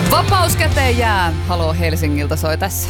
Vapaus käteen jää. Haloo Helsingiltä soi tässä.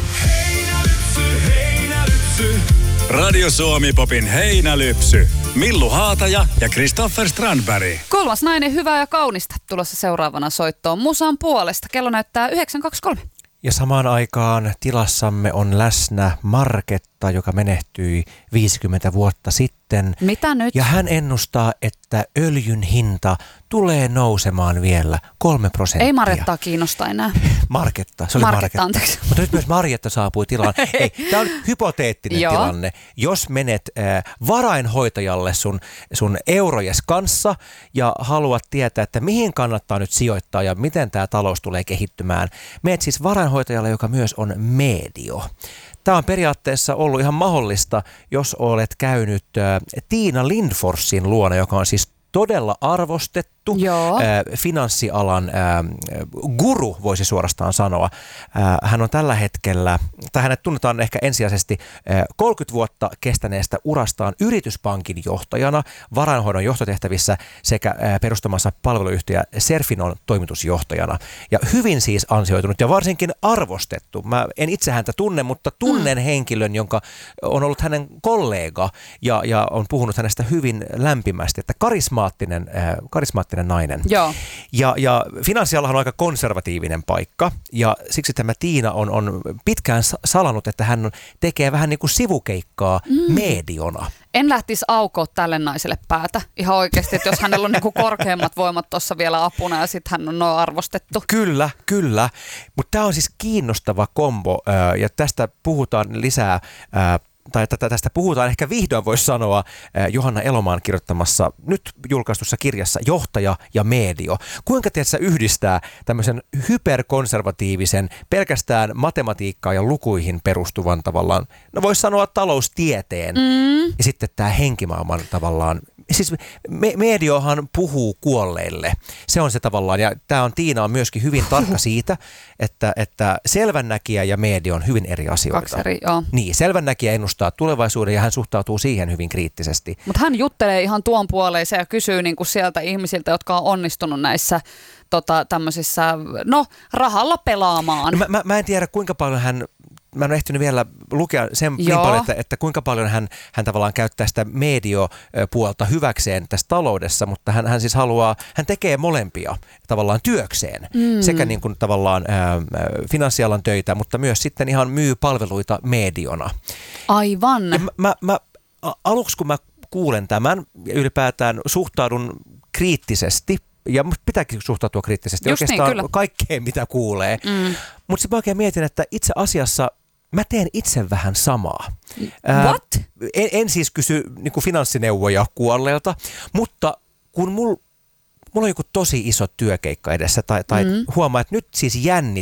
Heinälypsy. Radio Suomi Popin heinälypsy. Millu Haataja ja Kristoffer Strandberg. Kolmas nainen, hyvää ja kaunista. Tulossa seuraavana soittoon Musan puolesta. Kello näyttää 9.23. Ja samaan aikaan tilassamme on läsnä Marketta, joka menehtyi 50 vuotta sitten. Mitä nyt? Ja hän ennustaa, että öljyn hinta tulee nousemaan vielä 3%. Ei Marjettaa kiinnosta enää. Marketta, se oli Marketta. Anteeksi. Mutta nyt myös Marjetta saapui tilaan. Ei, tämä on hypoteettinen tilanne. Jos menet varainhoitajalle sun eurojes kanssa ja haluat tietää, että mihin kannattaa nyt sijoittaa ja miten tämä talous tulee kehittymään, menet siis varainhoitajalle, joka myös on medio. Tämä on periaatteessa ollut ihan mahdollista, jos olet käynyt Tiina Lindforsin luona, joka on siis todella arvostettu finanssialan guru, voisi suorastaan sanoa. Hän on tällä hetkellä, tai hänet tunnetaan ehkä ensisijaisesti 30 vuotta kestäneestä urastaan yrityspankin johtajana, varainhoidon johtotehtävissä sekä perustamassa palveluyhtiö Serfinon toimitusjohtajana. Ja hyvin siis ansioitunut ja varsinkin arvostettu. Mä en itse häntä tunne, mutta tunnen henkilön, jonka on ollut hänen kollega ja on puhunut hänestä hyvin lämpimästi, että karismaattinen nainen. Joo. Ja finanssialahan on aika konservatiivinen paikka ja siksi tämä Tiina on pitkään salannut, että hän tekee vähän niin kuin sivukeikkaa mediona. En lähtisi aukoa tälle naiselle päätä ihan oikeasti, että jos hänellä on niinku korkeimmat voimat tuossa vielä apuna ja sitten hän on noin arvostettu. Kyllä. Mutta tämä on siis kiinnostava kombo ja tästä puhutaan lisää tai tästä puhutaan ehkä vihdoin voisi sanoa Johanna Elomaan kirjoittamassa nyt julkaistussa kirjassa Johtaja ja medio. Kuinka tiedätkö yhdistää tämmöisen hyperkonservatiivisen, pelkästään matematiikkaan ja lukuihin perustuvan tavallaan, no voisi sanoa taloustieteen ja sitten tämä henkimaailman tavallaan. Siis mediohan puhuu kuolleille. Se on se tavallaan, ja Tiina on myöskin hyvin tarkka siitä, että selvännäkijä ja medio on hyvin eri asioita. Kaksi eri, joo. Niin, selvännäkijä ennustaa tulevaisuuden ja hän suhtautuu siihen hyvin kriittisesti. Mutta hän juttelee ihan tuon puoleiseen ja kysyy niinku sieltä ihmisiltä, jotka on onnistunut näissä tämmöisissä, rahalla pelaamaan. No, mä en tiedä kuinka paljon mä en ole ehtinyt vielä lukea sen niin paljon, että kuinka paljon hän tavallaan käyttää sitä mediopuolta hyväkseen tässä taloudessa, mutta hän siis hän tekee molempia tavallaan työkseen. Sekä niin kuin tavallaan finanssialan töitä, mutta myös sitten ihan myy palveluita mediona. Aivan. Ja aluksi kun mä kuulen tämän ja ylipäätään suhtaudun kriittisesti, ja pitääkin suhtautua kriittisesti just oikeastaan niin, kaikkeen, mitä kuulee. Mutta sitten mä oikein mietin, että itse asiassa mä teen itse vähän samaa. What? En siis kysy niin kuin finanssineuvoja kuolleelta, mutta kun mulla on joku tosi iso työkeikka edessä tai huomaa, että nyt siis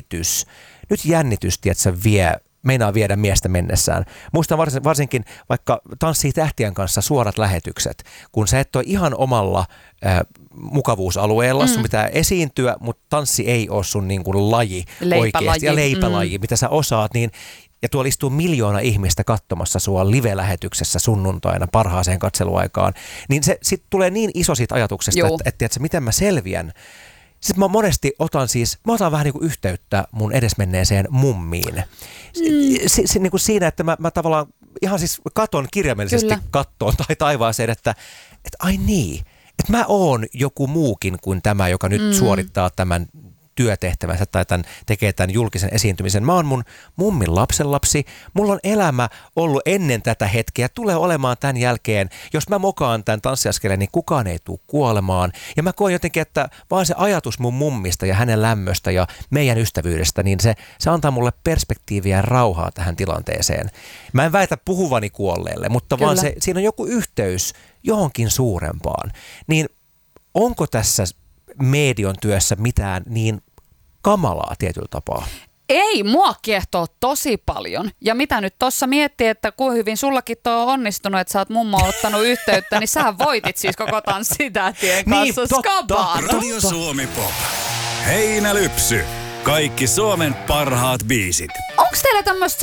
jännitys tiedätkö, meinaa viedä miestä mennessään. Muistan varsinkin vaikka Tanssii tähtien kanssa suorat lähetykset, kun sä et ole ihan omalla mukavuusalueella, sun pitää esiintyä, mutta tanssi ei ole sun niin kuin laji oikeasti ja leipälaji, mitä sä osaat, niin ja tuolla istuu 1 miljoona ihmistä katsomassa sua live-lähetyksessä sunnuntaina parhaaseen katseluaikaan, niin se sitten tulee niin iso siitä ajatuksesta, että miten mä selviän. Sitten mä monesti otan vähän niin kuin yhteyttä mun edesmenneeseen mummiin. Niin kuin siinä, että mä tavallaan ihan siis katon kirjaimellisesti kattoon tai taivaaseen, että ai niin, että mä oon joku muukin kuin tämä, joka nyt suorittaa tämän työtehtävänsä tai tekee tämän julkisen esiintymisen. Mä oon mun mummin lapsenlapsi. Mulla on elämä ollut ennen tätä hetkeä. Tulee olemaan tämän jälkeen. Jos mä mokaan tämän tanssiaskeleen, niin kukaan ei tule kuolemaan. Ja mä koen jotenkin, että vaan se ajatus mun mummista ja hänen lämmöstä ja meidän ystävyydestä, niin se antaa mulle perspektiiviä ja rauhaa tähän tilanteeseen. Mä en väitä puhuvani kuolleelle, mutta vaan siinä on joku yhteys johonkin suurempaan. Niin onko tässä median työssä mitään niin kamalaa tietyllä tapaa? Ei, mua kiehtoo tosi paljon. Ja mitä nyt tuossa miettii, että kuinka hyvin sullakin tuo on onnistunut, että sä oot mummo ottanut yhteyttä, niin sä voitit siis koko tanssitähtien kanssa skabaan. Radio Suomi Pop. Heinälypsy. Kaikki Suomen parhaat biisit. Onko teillä tämmöistä